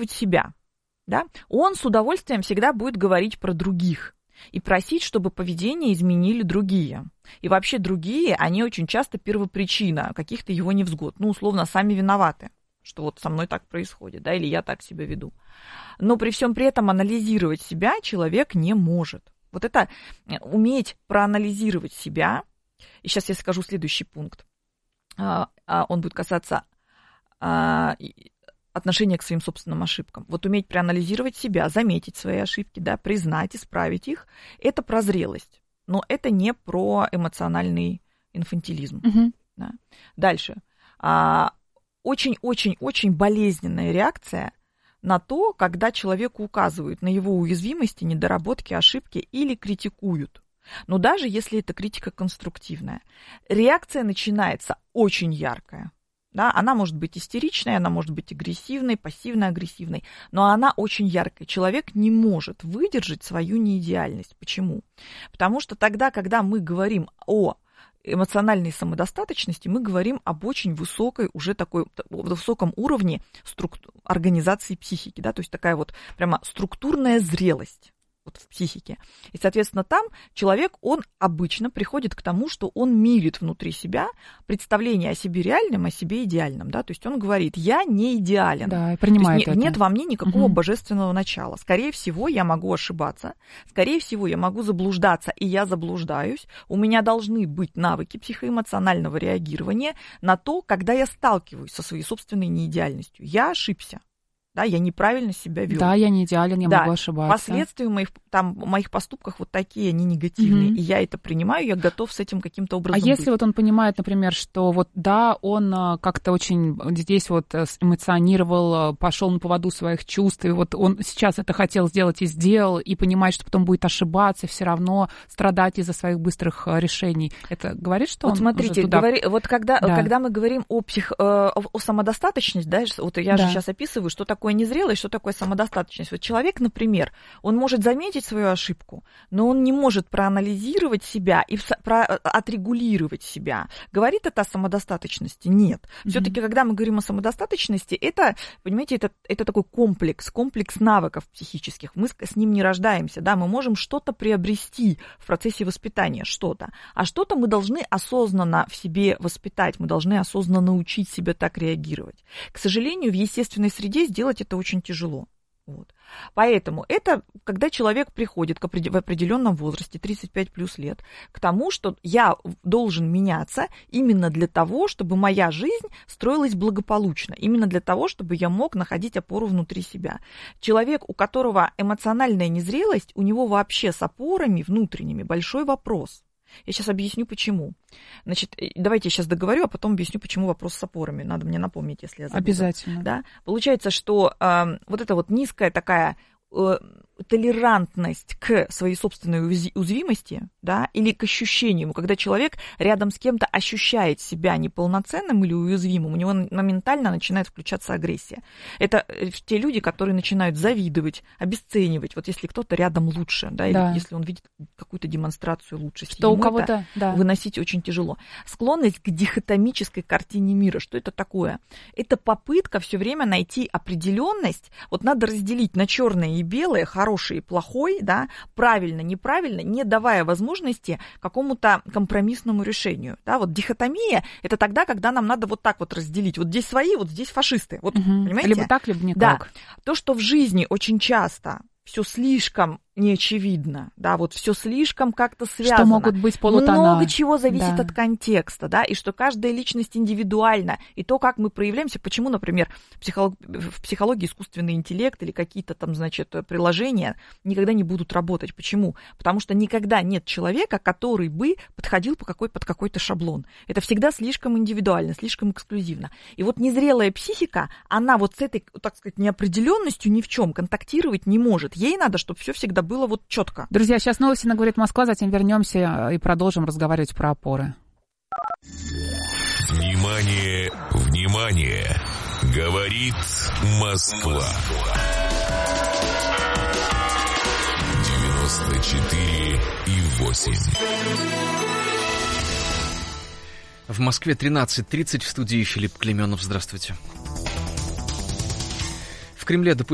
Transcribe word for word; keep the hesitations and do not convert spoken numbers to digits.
анализировать себя, да, он с удовольствием всегда будет говорить про других и просить, чтобы поведение изменили другие. И вообще другие, они очень часто первопричина каких-то его невзгод. Ну, условно, сами виноваты, что вот со мной так происходит, да, или я так себя веду. Но при всем при этом анализировать себя человек не может. Вот это уметь проанализировать себя. И сейчас я скажу следующий пункт. Он будет касаться отношения к своим собственным ошибкам. Вот уметь проанализировать себя, заметить свои ошибки, да, признать, исправить их, это про зрелость. Но это не про эмоциональный инфантилизм. Угу. Да. Дальше. Очень-очень-очень болезненная реакция на то, когда человеку указывают на его уязвимости, недоработки, ошибки или критикуют. Но даже если эта критика конструктивная, реакция начинается очень яркая. Да? Она может быть истеричной, она может быть агрессивной, пассивно-агрессивной, но она очень яркая. Человек не может выдержать свою неидеальность. Почему? Потому что тогда, когда мы говорим о эмоциональной самодостаточности, мы говорим об очень высокой, уже такой высоком уровне структу- организации психики, да, то есть такая вот прямо структурная зрелость вот в психике. И, соответственно, там человек, он обычно приходит к тому, что он мирит внутри себя представление о себе реальном, о себе идеальном, да, то есть он говорит, я не идеален. Да, и принимает то есть это. Нет во мне никакого угу. божественного начала. Скорее всего, я могу ошибаться, скорее всего, я могу заблуждаться, и я заблуждаюсь. У меня должны быть навыки психоэмоционального реагирования на то, когда я сталкиваюсь со своей собственной неидеальностью. Я ошибся. Да, я неправильно себя вел. Да, я не идеален, я да, могу ошибаться. Последствия моих, там, моих поступков вот такие, они негативные. Mm-hmm. И я это принимаю, я готов с этим каким-то образом А быть. если вот он понимает, например, что вот да, он как-то очень здесь вот эмоционировал, пошел на поводу своих чувств, и вот он сейчас это хотел сделать и сделал, и понимает, что потом будет ошибаться, все равно страдать из-за своих быстрых решений. Это говорит, что вот он смотрите, уже туда... говори, вот когда, да. когда мы говорим о, псих, о, о самодостаточности, да, вот я да. же сейчас описываю, что такое незрелость, что такое самодостаточность. Вот человек, например, он может заметить свою ошибку, но он не может проанализировать себя и про, отрегулировать себя. Говорит это о самодостаточности? Нет. Mm-hmm. Все-таки, когда мы говорим о самодостаточности, это, понимаете, это, это такой комплекс, комплекс навыков психических. Мы с ним не рождаемся, да, мы можем что-то приобрести в процессе воспитания, что-то. А что-то мы должны осознанно в себе воспитать, мы должны осознанно научить себя так реагировать. К сожалению, в естественной среде сделать это очень тяжело. Вот. Поэтому это, когда человек приходит к опред... в определенном возрасте, тридцать пять плюс лет, к тому, что я должен меняться именно для того, чтобы моя жизнь строилась благополучно, именно для того, чтобы я мог находить опору внутри себя. Человек, у которого эмоциональная незрелость, у него вообще с опорами внутренними большой вопрос. Я сейчас объясню, почему. Значит, давайте я сейчас договорю, а потом объясню, почему вопрос с опорами. Надо мне напомнить, если я забыла. Обязательно. Да? Получается, что э, вот эта вот низкая такая э, толерантность к своей собственной уязвимости, да, или к ощущению, когда человек рядом с кем-то ощущает себя неполноценным или уязвимым, у него моментально начинает включаться агрессия. Это те люди, которые начинают завидовать, обесценивать, вот если кто-то рядом лучше, да, да. или если он видит какую-то демонстрацию лучшести, что ему у кого-то, это да. выносить очень тяжело. Склонность к дихотомической картине мира. Что это такое? Это попытка все время найти определенность. Вот надо разделить на черное и белое, хороший и плохой, да, правильно, неправильно, не давая возможности какому-то компромиссному решению. Да, вот дихотомия – это тогда, когда нам надо вот так вот разделить. Вот здесь свои, вот здесь фашисты. Вот, угу. понимаете? Либо так, либо никак. Да. То, что в жизни очень часто все слишком неочевидно, да, вот все слишком как-то связано. Что могут быть полутона. Много чего зависит да. от контекста, да, и что каждая личность индивидуальна, и то, как мы проявляемся, почему, например, психолог... в психологии искусственный интеллект или какие-то там, значит, приложения никогда не будут работать. Почему? Потому что никогда нет человека, который бы подходил по какой... под какой-то шаблон. Это всегда слишком индивидуально, слишком эксклюзивно. И вот незрелая психика, она вот с этой, так сказать, неопределенностью ни в чем контактировать не может. Ей надо, чтобы все всегда было вот четко. Друзья, сейчас новости на «Говорит Москва», затем вернемся и продолжим разговаривать про опоры. Внимание, внимание! Говорит Москва. девяносто четыре и восемь. В Москве тринадцать тридцать, в студии Филипп Клеменов. Здравствуйте. В Кремле допустили